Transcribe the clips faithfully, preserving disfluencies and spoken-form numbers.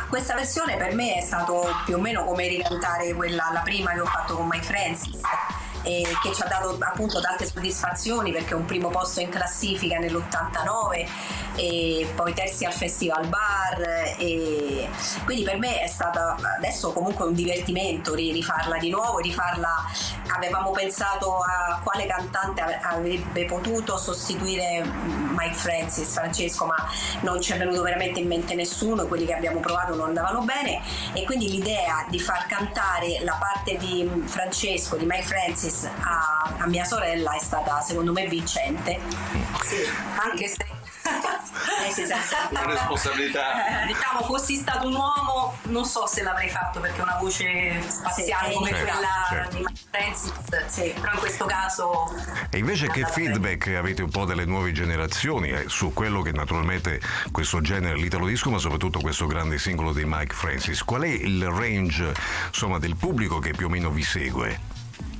questa versione per me è stato più o meno come ricantare quella, la prima che ho fatto con Mike Francis, e che ci ha dato appunto tante soddisfazioni, perché un primo posto in classifica nell'ottantanove e poi terzi al Festival Bar, e quindi per me è stata adesso comunque un divertimento rifarla di nuovo, rifarla. Avevamo pensato a quale cantante avrebbe potuto sostituire Mike Francis, Francesco, ma non ci è venuto veramente in mente nessuno, quelli che abbiamo provato non andavano bene, e quindi l'idea di far cantare la parte di Francesco, di Mike Francis a, a mia sorella è stata secondo me vincente, sì, anche se eh, sì, una responsabilità. Eh, diciamo, fossi stato un uomo non so se l'avrei fatto, perché una voce spaziale, sì, come certo, quella certo. di Mike Francis, sì, però in questo caso. E invece che feedback bene. Avete un po' delle nuove generazioni eh, su quello che naturalmente questo genere, l'italo disco, ma soprattutto questo grande singolo di Mike Francis? Qual è il range, insomma, del pubblico che più o meno vi segue?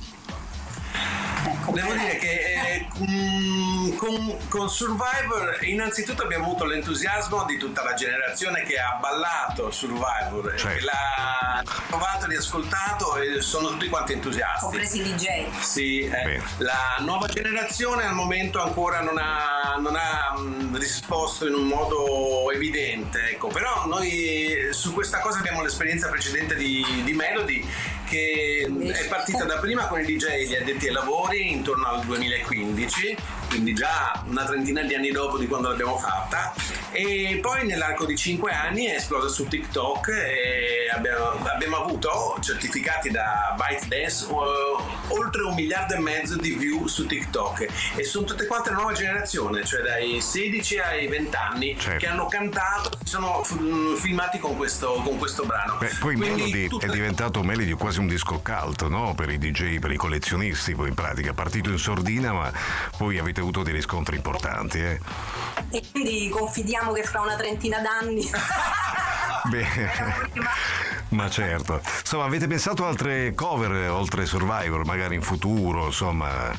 Devo dire che eh, mh, con, con Survivor innanzitutto abbiamo avuto l'entusiasmo di tutta la generazione che ha ballato Survivor, certo. che l'ha provato, riascoltato, e sono tutti quanti entusiasti, compresi i D J. Sì, eh, la nuova generazione al momento ancora non ha, non ha mh, risposto in un modo evidente, ecco. Però noi su questa cosa abbiamo l'esperienza precedente di, di Melody, che è partita da prima con i D J, gli addetti ai lavori, intorno al duemilaquindici, quindi già una trentina di anni dopo di quando l'abbiamo fatta, e poi nell'arco di cinque anni è esplosa su TikTok e abbiamo, abbiamo avuto certificati da ByteDance uh, oltre un miliardo e mezzo di view su TikTok, e sono tutte quante la nuova generazione, cioè dai sedici ai venti anni, certo. che hanno cantato, si sono f- filmati con questo, con questo brano. Beh, poi quindi, Melody tutte... è diventato Melody quasi un disco cult, no? Per i D J, per i collezionisti, poi in pratica partito in sordina, ma poi avete avuto dei riscontri importanti, eh? E quindi confidiamo che fra una trentina d'anni beh, ma certo. Insomma, avete pensato a altre cover oltre Survivor, magari in futuro, insomma?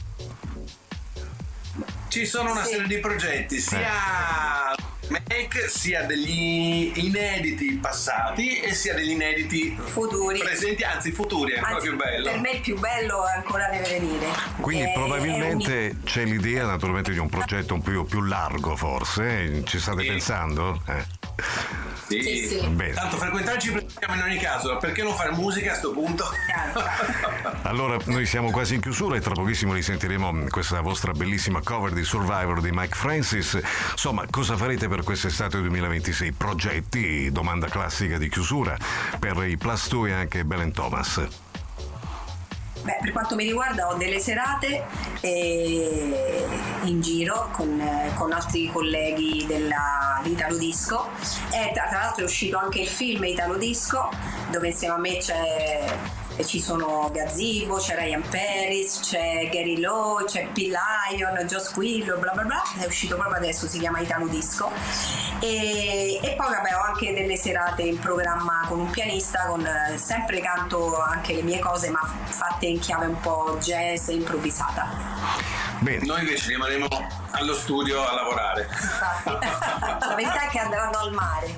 Ci sono una sì. serie di progetti, sia eh. Make, sia degli inediti passati e sia degli inediti futuri, presenti, anzi futuri, è ancora più bello. Per me il più bello è ancora deve venire. Quindi è, probabilmente è un... c'è l'idea naturalmente di un progetto un po' più largo, forse, ci state sì. pensando? Eh. Sì, sì, sì. Bene. Tanto frequentarci frequentiamo in ogni caso, perché non fare musica a sto punto? Allora noi siamo quasi in chiusura e tra pochissimo risentiremo questa vostra bellissima cover di Survivor di Mike Francis. Insomma, cosa farete per quest'estate duemilaventisei? Progetti, domanda classica di chiusura per i Plus due e anche Belen Thomas. Beh, per quanto mi riguarda ho delle serate eh, in giro con, eh, con altri colleghi della, di Italo Disco, e tra, tra l'altro è uscito anche il film Italo Disco, dove insieme a me c'è ci sono Gazzibo, c'è Ryan Paris, c'è Gary Lowe, c'è P. Lion, Joe Squillo, bla bla bla, è uscito proprio adesso, si chiama Italo Disco, e, e poi vabbè ho anche delle serate in programma con un pianista, con sempre canto anche le mie cose ma fatte in chiave un po' jazz e improvvisata. Bene. Noi invece rimarremo allo studio a lavorare. Infatti. La verità è che andranno al mare.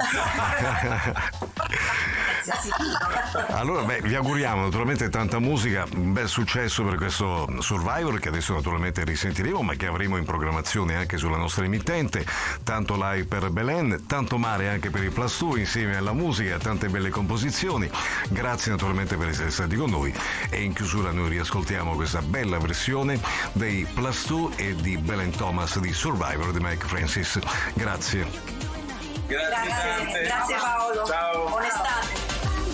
Allora, beh, vi auguriamo naturalmente tanta musica, un bel successo per questo Survivor che adesso naturalmente risentiremo, ma che avremo in programmazione anche sulla nostra emittente, tanto live per Belen, tanto mare anche per i Plus due, insieme alla musica, tante belle composizioni. Grazie naturalmente per essere stati con noi, e in chiusura noi riascoltiamo questa bella versione dei Plus due e di Belen Thomas di Survivor di Mike Francis. Grazie. Grazie, grazie, grazie Paolo. Ciao. Buona estate.